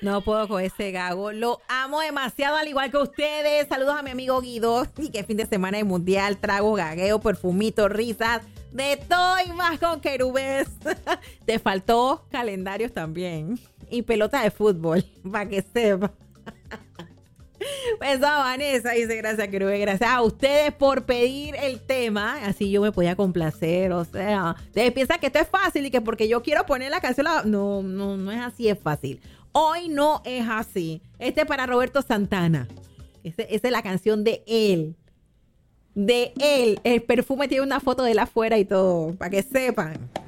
No puedo con ese gago. Lo amo demasiado, al igual que ustedes. Saludos a mi amigo Guido. Y que fin de semana de mundial, trago, gagueo, perfumito, risas, de todo y más con querubes. Te faltó calendarios también. Y pelota de fútbol, para que sepa. Pues Vanessa dice, gracias querubes, gracias a ustedes por pedir el tema, así yo me podía complacer, o sea, ustedes piensan que esto es fácil y que porque yo quiero poner la canción, no es así, es fácil. Hoy no es así. Este es para Roberto Santana. Esa es la canción de él. De él. El perfume tiene una foto de él afuera y todo, para que sepan.